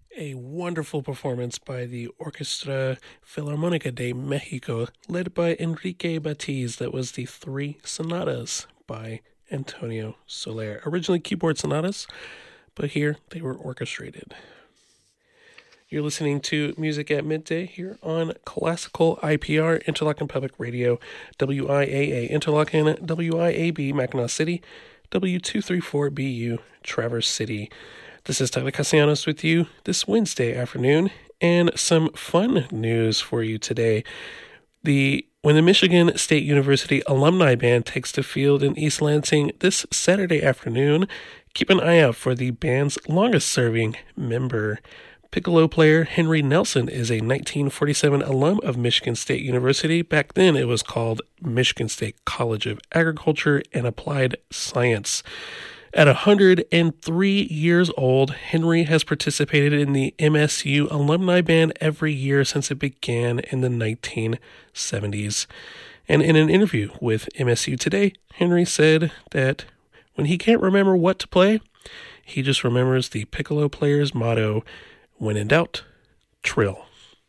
A wonderful performance by the Orchestra Filarmónica de Mexico, led by Enrique Batiz. That was the three sonatas by Antonio Soler. Originally keyboard sonatas, but here they were orchestrated. You're listening to Music at Midday here on Classical IPR, Interlochen Public Radio, WIAA Interlochen, WIAB Mackinac City, W234BU Traverse City. This is Tyler Castellanos with you this Wednesday afternoon, and some fun news for you today. When the Michigan State University Alumni Band takes the field in East Lansing this Saturday afternoon, keep an eye out for the band's longest-serving member. Piccolo player Henry Nelson is a 1947 alum of Michigan State University. Back then, it was called Michigan State College of Agriculture and Applied Science. At 103 years old, Henry has participated in the MSU Alumni Band every year since it began in the 1970s. And in an interview with MSU Today, Henry said that when he can't remember what to play, he just remembers the piccolo player's motto, "When in doubt, trill."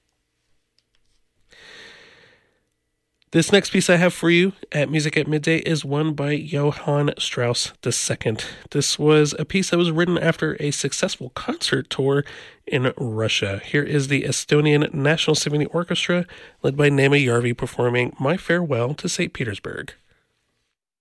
This next piece I have for you at Music at Midday is one by Johann Strauss II. This was a piece that was written after a successful concert tour in Russia. Here is the Estonian National Symphony Orchestra, led by Naima Järvi, performing My Farewell to St. Petersburg.